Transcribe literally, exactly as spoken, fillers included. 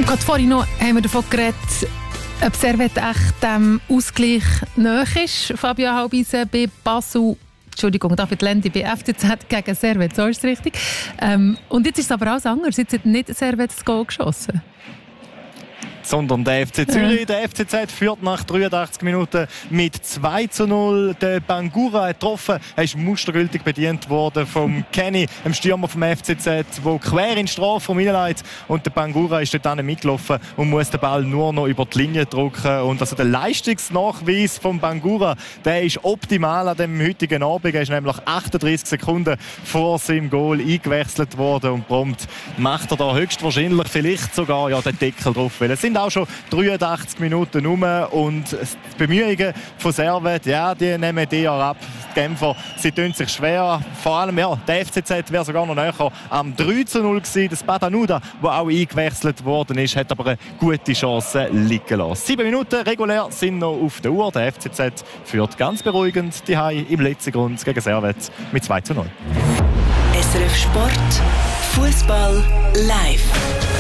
Gerade vorhin noch haben wir davon geredet, ob Servette echt dem Ausgleich nahe ist. Fabio Halbisen bei Basel, Entschuldigung, David Lendi bei F C Z gegen Servette, so ist es richtig. Ähm, und jetzt ist es aber alles anders. Jetzt hat nicht Servette das Goal geschossen, sondern der F C Zürich. Der F C Z führt nach dreiundachtzig Minuten mit zwei zu null. Der Bangura hat getroffen. Er ist mustergültig bedient worden vom Kenny, dem Stürmer vom F C Z, der quer in den Strafraum hineinleitet. Und der Bangura ist dort dann mitgelaufen und muss den Ball nur noch über die Linie drücken. Und also der Leistungsnachweis vom Bangura, der ist optimal an dem heutigen Abend. Er ist nämlich achtunddreißig Sekunden vor seinem Goal eingewechselt worden. Und prompt macht er da höchstwahrscheinlich vielleicht sogar ja, den Deckel drauf. Weil es sind auch schon dreiundachtzig Minuten rum und die Bemühungen von Servette, ja, die nehmen die ja ab. Die Genfer, sie tun sich schwer. Vor allem, ja, der F C Z wäre sogar noch näher am drei zu null gewesen. Das Badanuda, der auch eingewechselt worden ist, hat aber eine gute Chance liegen lassen. Sieben Minuten regulär sind noch auf der Uhr. Der F C Z führt ganz beruhigend die Hai im letzten Grund gegen Servette mit zwei zu null. S R F Sport, Fußball live.